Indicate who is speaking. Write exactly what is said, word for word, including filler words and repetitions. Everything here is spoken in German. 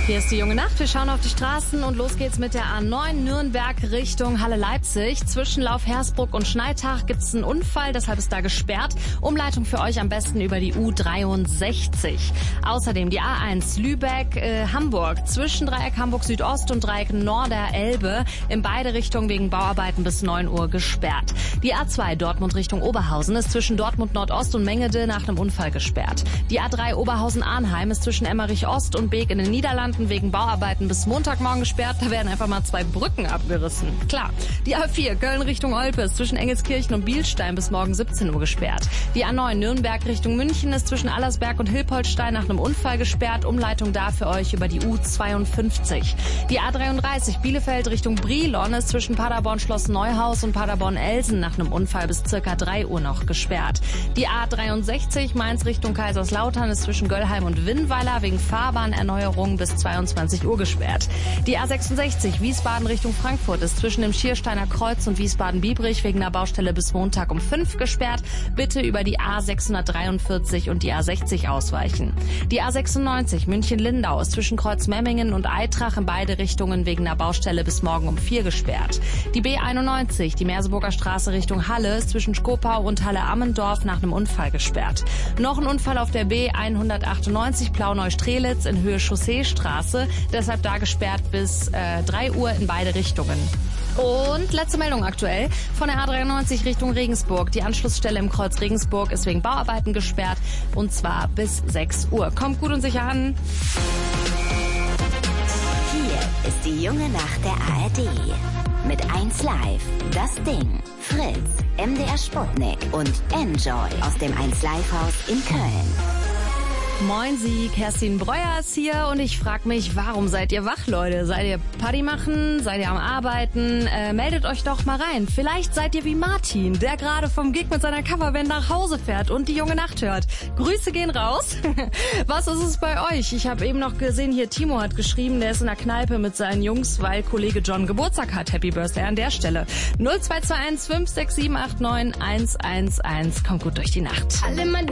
Speaker 1: Hier ist die junge Nacht. Wir schauen auf die Straßen und los geht's mit der A neun Nürnberg Richtung Halle-Leipzig. Zwischen Lauf-Hersbruck und Schneitach gibt's einen Unfall, deshalb ist da gesperrt. Umleitung für euch am besten über die U dreiundsechzig. Außerdem die A eins Lübeck-Hamburg. Äh, zwischen Dreieck Hamburg Südost und Dreieck Norder-Elbe. In beide Richtungen wegen Bauarbeiten bis neun Uhr gesperrt. Die A zwei Dortmund Richtung Oberhausen ist zwischen Dortmund Nordost und Mengede nach einem Unfall gesperrt. Die A drei Oberhausen-Arnheim ist zwischen Emmerich Ost und Beek in den Niederlanden wegen Bauarbeiten bis Montagmorgen gesperrt. Da werden einfach mal zwei Brücken abgerissen. Klar. Die A vier Köln Richtung Olpe ist zwischen Engelskirchen und Bielstein bis morgen siebzehn Uhr gesperrt. Die A neun Nürnberg Richtung München ist zwischen Allersberg und Hilpoltstein nach einem Unfall gesperrt. Umleitung da für euch über die U zweiundfünfzig. Die A dreiunddreißig Bielefeld Richtung Brilon ist zwischen Paderborn Schloss Neuhaus und Paderborn Elsen nach einem Unfall bis circa drei Uhr noch gesperrt. Die A dreiundsechzig Mainz Richtung Kaiserslautern ist zwischen Göllheim und Winnweiler wegen Fahrbahnerneuerung bis zweiundzwanzig Uhr gesperrt. Die A sechsundsechzig Wiesbaden Richtung Frankfurt ist zwischen dem Schiersteiner Kreuz und Wiesbaden-Biebrich wegen einer Baustelle bis Montag um fünf gesperrt. Bitte über die A sechshundertdreiundvierzig und die A sechzig ausweichen. Die A sechsundneunzig München-Lindau ist zwischen Kreuzmemmingen und Eitrach in beide Richtungen wegen einer Baustelle bis morgen um vier gesperrt. Die B einundneunzig, die Merseburger Straße Richtung Halle, ist zwischen Skopau und Halle-Ammendorf nach einem Unfall gesperrt. Noch ein Unfall auf der B hundertachtundneunzig Plauneu-Strelitz in Höhe Chausseestraße. Deshalb da gesperrt bis äh, drei Uhr in beide Richtungen. Und letzte Meldung aktuell von der A dreiundneunzig Richtung Regensburg. Die Anschlussstelle im Kreuz Regensburg ist wegen Bauarbeiten gesperrt und zwar bis sechs Uhr. Kommt gut und sicher an.
Speaker 2: Hier ist die junge Nacht der A R D. Mit eins Live, Das Ding, Fritz, M D R Sputnik und Enjoy aus dem eins Live Haus in Köln.
Speaker 1: Moin Sie, Kerstin Breuer ist hier und ich frage mich, warum seid ihr wach, Leute? Seid ihr Party machen? Seid ihr am Arbeiten? Äh, meldet euch doch mal rein. Vielleicht seid ihr wie Martin, der gerade vom Gig mit seiner Coverband nach Hause fährt und die junge Nacht hört. Grüße gehen raus. Was ist es bei euch? Ich habe eben noch gesehen, hier Timo hat geschrieben, der ist in der Kneipe mit seinen Jungs, weil Kollege John Geburtstag hat. Happy Birthday an der Stelle. null zwei zwei eins fünf sechs sieben acht neun eins eins eins. Kommt gut durch die Nacht.
Speaker 3: Alle mal